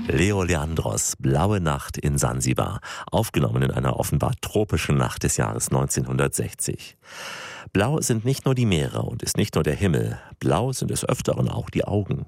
Leo Leandros, Blaue Nacht in Sansibar, aufgenommen in einer offenbar tropischen Nacht des Jahres 1960. Blau sind nicht nur die Meere und ist nicht nur der Himmel, blau sind des Öfteren auch die Augen.